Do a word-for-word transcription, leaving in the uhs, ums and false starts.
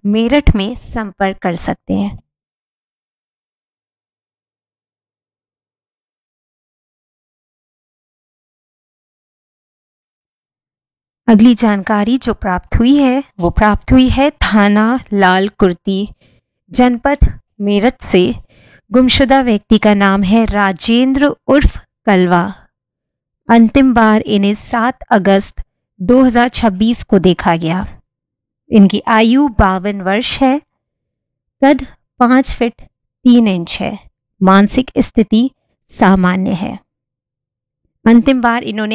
मेरठ में संपर्क कर सकते हैं। अगली जानकारी जो प्राप्त हुई है वो प्राप्त हुई है थाना लाल कुर्ती, जनपद मेरठ से। गुमशुदा व्यक्ति का नाम है राजेंद्र उर्फ कलवा। अंतिम बार इन्हें सात अगस्त दो हज़ार छब्बीस को देखा गया। इनकी आयु बावन वर्ष है। कद पाँच फीट तीन इंच है। मानसिक स्थिति सामान्य है। अंतिम बार इन्होंने